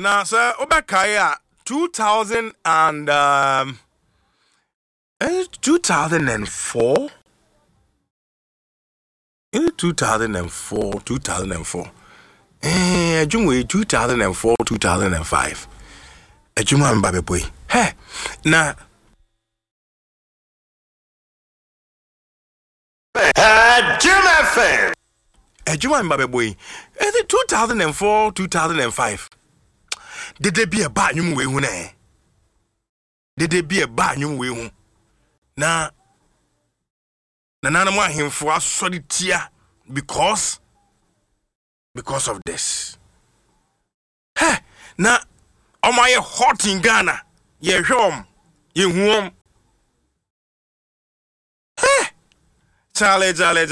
Now, sir, Obakaya 2004. 2004. Jumwe 2004, 2005. Juma Mbabe boy. Hey, na. Juma FM. Juma Mbabe boy. 2004, 2005. Did there be a bad new way? Did there be a bad new way? Na nana mo him for us solid tear because of this. Hey, na am I hot in Ghana? Ye home, ye home. Hey, Charlie.